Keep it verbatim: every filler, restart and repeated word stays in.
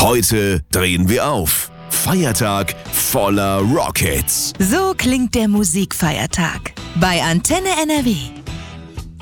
Heute drehen wir auf. Feiertag voller Rockhits. So klingt der Musikfeiertag bei Antenne N R W.